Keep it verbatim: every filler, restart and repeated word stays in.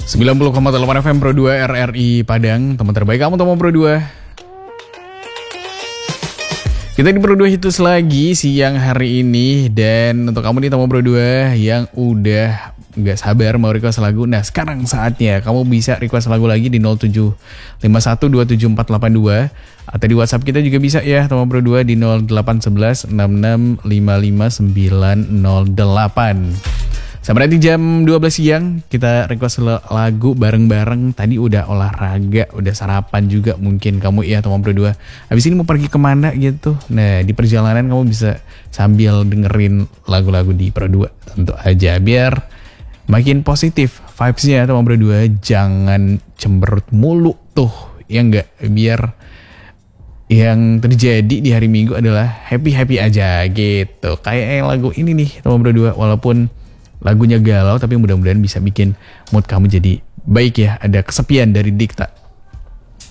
sembilan puluh koma delapan F M Pro dua R R I Padang, teman terbaik kamu teman Pro dua. Kita di Pro dua Hitus lagi siang hari ini. Dan untuk kamu nih teman Pro dua yang udah gak sabar mau request lagu, nah sekarang saatnya kamu bisa request lagu lagi di nol tujuh lima satu dua tujuh empat delapan dua. Atau di WhatsApp kita juga bisa ya teman Pro dua di nol delapan satu satu enam enam lima lima sembilan nol delapan. Sampai nanti jam dua belas siang kita request lagu bareng-bareng. Tadi udah olahraga, udah sarapan juga mungkin kamu ya teman Pro dua. Habis ini mau pergi kemana gitu. Nah di perjalanan kamu bisa sambil dengerin lagu-lagu di Pro dua. Tentu aja biar makin positif vibes-nya teman Pro dua. Jangan cemberut mulu tuh ya enggak. Biar yang terjadi di hari Minggu adalah happy-happy aja gitu. Kayak lagu ini nih teman Pro dua. Walaupun lagunya galau tapi mudah-mudahan bisa bikin mood kamu jadi baik ya. Ada kesepian dari Dikta.